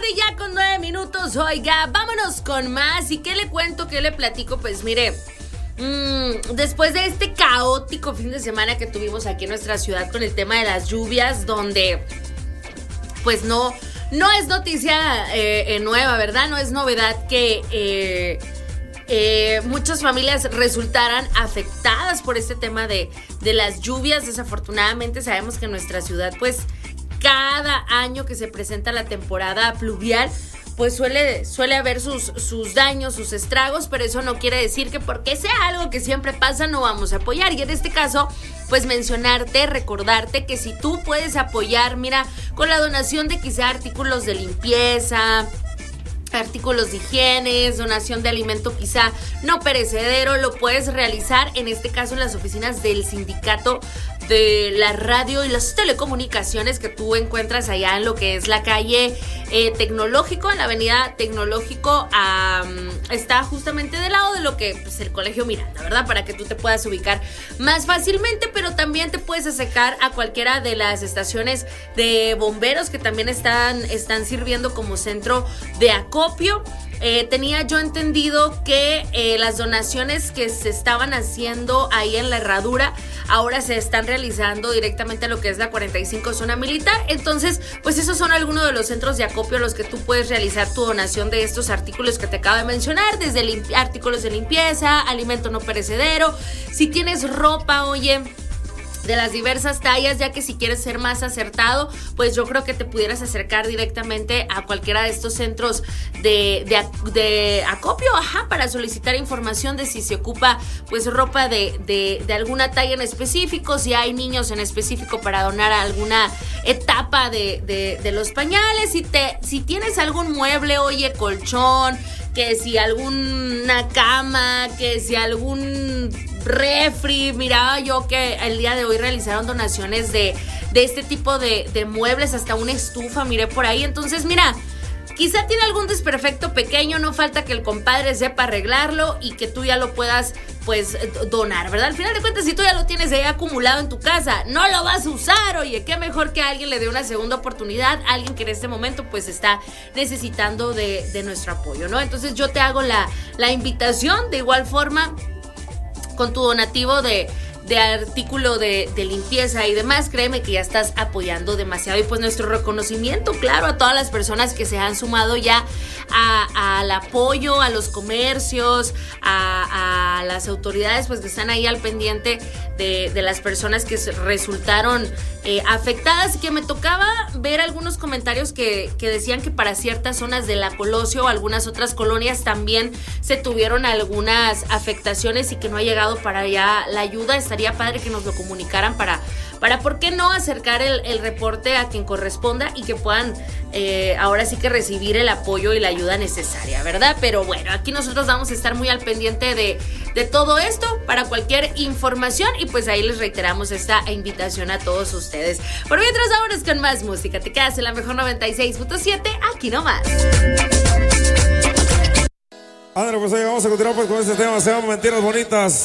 Ya con 9 minutos, oiga, vámonos con más. ¿Y qué le cuento, qué le platico? Pues mire, después de este caótico fin de semana que tuvimos aquí en nuestra ciudad con el tema de las lluvias, donde pues no es noticia nueva, ¿verdad? No es novedad que muchas familias resultaran afectadas por este tema de las lluvias. Desafortunadamente sabemos que en nuestra ciudad pues cada año que se presenta la temporada pluvial pues suele haber sus daños, sus estragos, pero eso no quiere decir que porque sea algo que siempre pasa no vamos a apoyar. Y en este caso, pues recordarte que si tú puedes apoyar, mira, con la donación de quizá artículos de limpieza, artículos de higiene, donación de alimento quizá no perecedero, lo puedes realizar en este caso en las oficinas del sindicato de la radio y las telecomunicaciones que tú encuentras allá en lo que es la calle Tecnológico, en la avenida Tecnológico. Está justamente del lado de lo que pues, el Colegio Miranda, ¿verdad? Para que tú te puedas ubicar más fácilmente, pero también te puedes acercar a cualquiera de las estaciones de bomberos que también están sirviendo como centro de acopio. Tenía yo entendido que las donaciones que se estaban haciendo ahí en la Herradura ahora se están realizando directamente a lo que es la 45 zona militar. Entonces, pues esos son algunos de los centros de acopio a los que tú puedes realizar tu donación de estos artículos que te acabo de mencionar, desde artículos de limpieza, alimento no perecedero. Si tienes ropa, oye, de las diversas tallas, ya que si quieres ser más acertado, pues yo creo que te pudieras acercar directamente a cualquiera de estos centros de acopio, para solicitar información de si se ocupa pues ropa de alguna talla en específico, si hay niños en específico para donar a alguna etapa de los pañales, si tienes algún mueble, oye, colchón, que si alguna cama, que si algún refri. Miraba yo que el día de hoy realizaron donaciones de este tipo de muebles, hasta una estufa, miré por ahí. Entonces, mira, quizá tiene algún desperfecto pequeño, no falta que el compadre sepa arreglarlo y que tú ya lo puedas pues donar, ¿verdad? Al final de cuentas, si tú ya lo tienes ahí acumulado en tu casa, no lo vas a usar, oye, qué mejor que alguien le dé una segunda oportunidad, alguien que en este momento pues está necesitando de nuestro apoyo, ¿no? Entonces yo te hago la invitación de igual forma con tu donativo de artículo de limpieza y demás. Créeme que ya estás apoyando demasiado, y pues nuestro reconocimiento, claro, a todas las personas que se han sumado ya al apoyo, a los comercios, a las autoridades pues que están ahí al pendiente de las personas que resultaron afectadas. Y que me tocaba ver algunos comentarios que decían que para ciertas zonas de la Colosio o algunas otras colonias también se tuvieron algunas afectaciones y que no ha llegado para allá la ayuda. Estaría padre que nos lo comunicaran para por qué no acercar el reporte a quien corresponda y que puedan ahora sí que recibir el apoyo y la ayuda necesaria, ¿verdad? Pero bueno, aquí nosotros vamos a estar muy al pendiente de todo esto para cualquier información, y pues ahí les reiteramos esta invitación a todos ustedes. Por mientras, vámonos con más música. Te quedas en la mejor 96.7, aquí nomás. Ándale, pues ahí vamos a continuar pues con este tema, se llama Mentiras Bonitas.